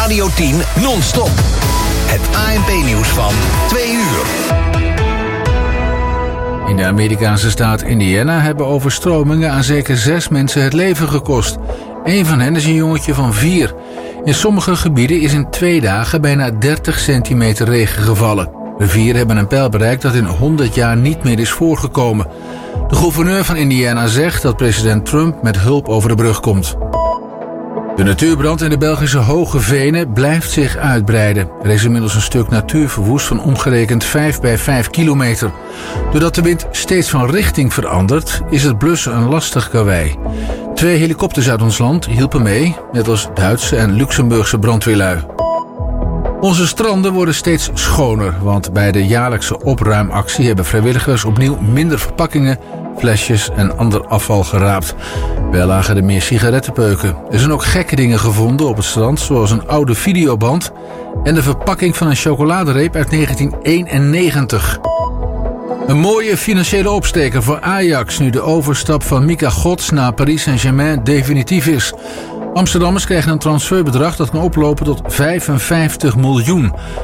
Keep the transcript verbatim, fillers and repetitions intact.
Radio tien non-stop. Het A N P-nieuws van twee uur. In de Amerikaanse staat Indiana hebben overstromingen aan zeker zes mensen het leven gekost. Eén van hen is een jongetje van vier. In sommige gebieden is in twee dagen bijna dertig centimeter regen gevallen. Rivieren hebben een peil bereikt dat in honderd jaar niet meer is voorgekomen. De gouverneur van Indiana zegt dat president Trump met hulp over de brug komt. De natuurbrand in de Belgische Hoge Venen blijft zich uitbreiden. Er is inmiddels een stuk natuur verwoest van omgerekend vijf bij vijf kilometer. Doordat de wind steeds van richting verandert, is het blussen een lastig karwei. Twee helikopters uit ons land hielpen mee, net als Duitse en Luxemburgse brandweerlui. Onze stranden worden steeds schoner, want bij de jaarlijkse opruimactie hebben vrijwilligers opnieuw minder verpakkingen, flesjes en ander afval geraapt. Wel lagen er meer sigarettenpeuken. Er zijn ook gekke dingen gevonden op het strand, zoals een oude videoband en de verpakking van een chocoladereep uit negentien eenennegentig. Een mooie financiële opsteker voor Ajax nu de overstap van Mika Gods naar Paris Saint-Germain definitief is. Amsterdammers krijgen een transferbedrag dat kan oplopen tot vijfenvijftig miljoen.